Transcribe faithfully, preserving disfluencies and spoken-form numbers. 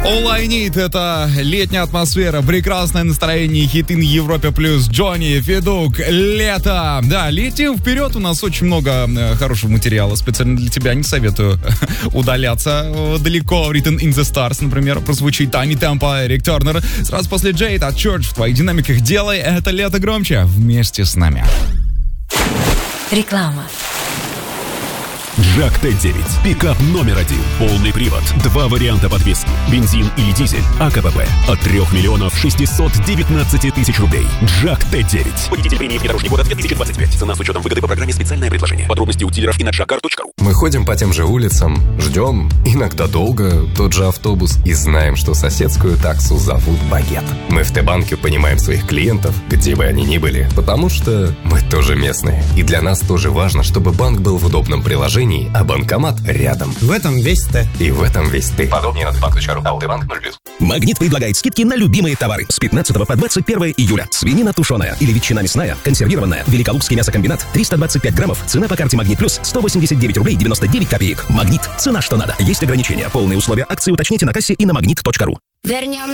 All I Need — это летняя атмосфера, прекрасное настроение, хиты на Европе плюс, Джонни, Федук, лето. Да, летим вперед, у нас очень много э, хорошего материала специально для тебя, не советую удаляться э, далеко. Written in the Stars, например, прозвучит Тайни Темпа, Эрик Тернер. Сразу после Джейд от Church в твоих динамиках делай это лето громче вместе с нами. Реклама. Джак Т девять. Пикап номер один. Полный привод. Два варианта подвески. Бензин или дизель. АКПП. От трех миллионов шестисот девятнадцати тысяч рублей. Джак Т девять. Водитель премии внедорожник года две тысячи двадцать пять. Цена с учетом выгоды по программе «Специальное предложение». Подробности у дилеров и на джакар точка ру. Мы ходим по тем же улицам, ждем, иногда долго, тот же автобус и знаем, что соседскую таксу зовут Багет. Мы в Т-банке понимаем своих клиентов, где бы они ни были, потому что мы тоже местные. И для нас тоже важно, чтобы банк был в удобном приложении, а банкомат рядом. В этом весь Т. И в этом весь ты. Подробнее на банк точка ру. Алтыбанк ноль плюс. Магнит предлагает скидки на любимые товары с пятнадцатого по двадцать первое июля. Свинина тушеная или ветчина мясная, консервированная, Великолукский мясокомбинат, триста двадцать пять граммов, цена по карте Магнит Плюс сто восемьдесят девять рублей девяносто девять копеек. Магнит, цена что надо. Есть ограничения. Полные условия акции уточните на кассе и на магнит точка ру. Вернем